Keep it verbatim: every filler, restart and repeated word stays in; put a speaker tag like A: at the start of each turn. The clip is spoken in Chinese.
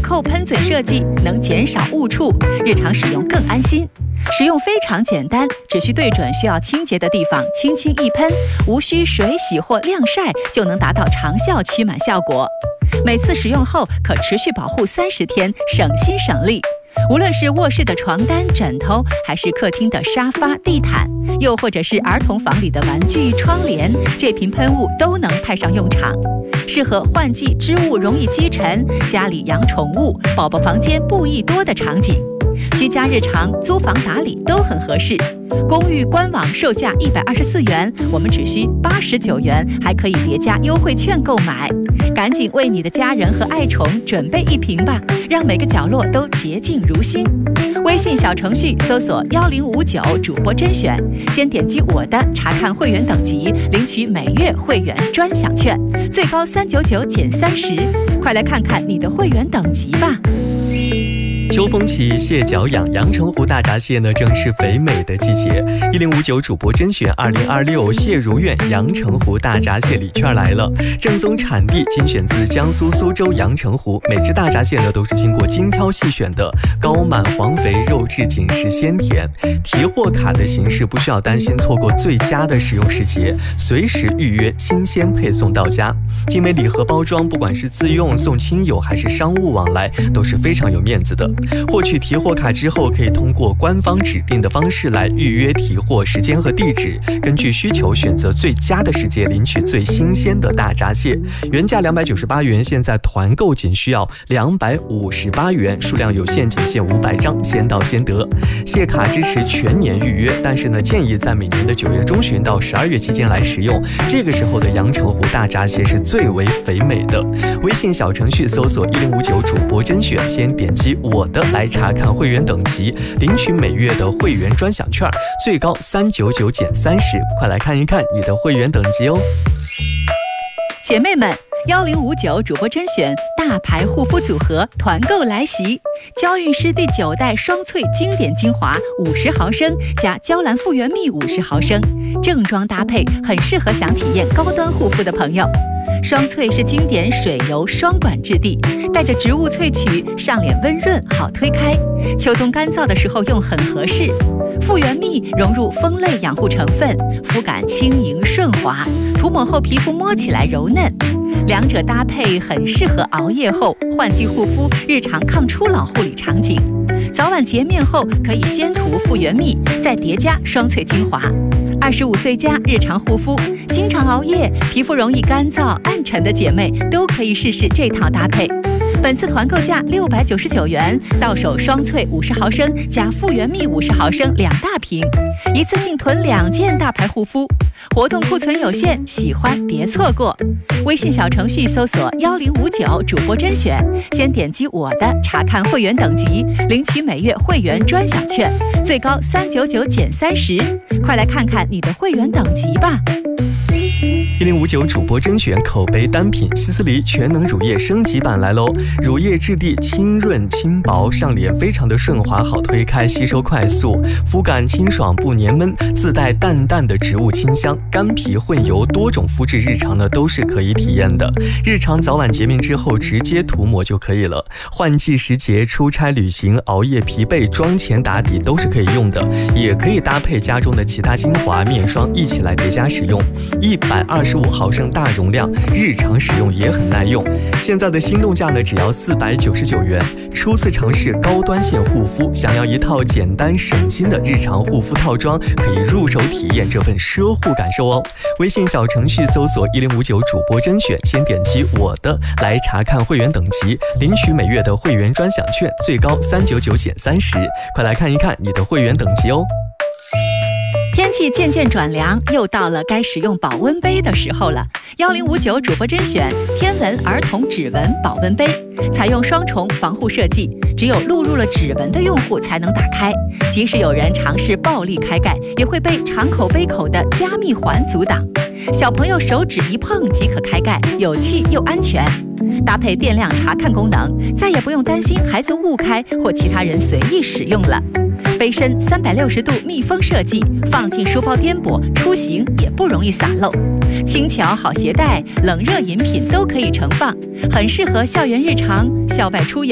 A: 扣喷嘴设计能减少误触，日常使用更安心。使用非常简单，只需对准需要清洁的地方轻轻一喷，无需水洗或晾晒就能达到长效驱螨效果。每次使用后可持续保护三十天，省心省力。无论是卧室的床单、枕头，还是客厅的沙发、地毯，又或者是儿童房里的玩具、窗帘，这瓶喷雾都能派上用场。适合换季织物容易积尘、家里养宠物、宝宝房间布艺多的场景。居家日常、租房打理都很合适。公寓官网售价一百二十四元，我们只需八十九元，还可以叠加优惠券购买。赶紧为你的家人和爱宠准备一瓶吧，让每个角落都洁净如新。微信小程序搜索幺零五九主播甄选，先点击我的查看会员等级，领取每月会员专享券，最高三九九减三十，快来看看你的会员等级吧。
B: 秋风起，蟹脚痒，阳澄湖大闸蟹呢正是肥美的季节。一零五九主播甄选二零二六蟹如愿阳澄湖大闸蟹礼券来了，正宗产地精选自江苏苏州阳澄湖，每只大闸蟹呢都是经过精挑细选的，高满黄肥，肉质紧实鲜甜。提货卡的形式不需要担心错过最佳的使用时节，随时预约新鲜配送到家。精美礼盒包装，不管是自用、送亲友还是商务往来，都是非常有面子的。获取提货卡之后，可以通过官方指定的方式来预约提货时间和地址，根据需求选择最佳的时节领取最新鲜的大闸蟹。原价两百九十八元，现在团购仅需要两百五十八元，数量有限，仅限五百张，先到先得。蟹卡支持全年预约，但是呢，建议在每年的九月中旬到十二月期间来使用，这个时候的阳澄湖大闸蟹是最为肥美的。微信小程序搜索一零五九主播甄选，先点击我的来查看会员等级，领取每月的会员专享券，最高三九九减三十，快来看一看你的会员等级哦。
A: 姐妹们，幺零五九主播甄选大牌护肤组合团购来袭，娇韵诗第九代双萃经典精华五十毫升加娇兰复原蜜五十毫升，正装搭配，很适合想体验高端护肤的朋友。双萃是经典水油双管质地，带着植物萃取，上脸温润好推开，秋冬干燥的时候用很合适。复原蜜融入蜂类养护成分，肤感轻盈顺滑，涂抹后皮肤摸起来柔嫩。两者搭配很适合熬夜后换季护肤、日常抗初老护理场景。早晚洁面后可以先涂复原蜜，再叠加双萃精华。二十五岁加日常护肤，经常熬夜、皮肤容易干燥、暗沉的姐妹都可以试试这套搭配。本次团购价六百九十九元，到手双萃五十毫升加复原蜜五十毫升两大瓶，一次性囤两件大牌护肤。活动库存有限，喜欢别错过。微信小程序搜索幺零五九主播甄选，先点击我的查看会员等级，领取每月会员专享券，最高三九九减三十，快来看看你的会员等级吧。
B: 一零五九主播甄选口碑单品西斯黎全能乳液升级版来喽！乳液质地清润轻薄，上脸非常的顺滑好推开，吸收快速，肤感清爽不黏闷，自带淡淡的植物清香，干皮混油多种肤质日常呢都是可以体验的。日常早晚洁面之后直接涂抹就可以了。换季时节、出差旅行、熬夜疲惫、妆前打底都是可以用的，也可以搭配家中的其他精华、面霜一起来叠加使用。一百二十五毫升大容量，日常使用也很耐用。现在的心动价呢只要四百九十九元。初次尝试高端线护肤，想要一套简单省心的日常护肤套装，可以入手体验这份奢护感受哦。微信小程序搜索一零五九主播甄选，先点击我的来查看会员等级，领取每月的会员专享券，最高三九九减三十，快来看一看你的会员等级哦。
A: 天气渐渐转凉，又到了该使用保温杯的时候了。幺零五九主播甄选天文儿童指纹保温杯，采用双重防护设计，只有录入了指纹的用户才能打开。即使有人尝试暴力开盖，也会被长口杯口的加密环阻挡。小朋友手指一碰即可开盖，有趣又安全。搭配电量查看功能，再也不用担心孩子误开或其他人随意使用了。杯身三百六十度密封设计，放进书包颠簸，出行也不容易洒漏。轻巧好携带，冷热饮品都可以盛放，很适合校园日常、校外出游。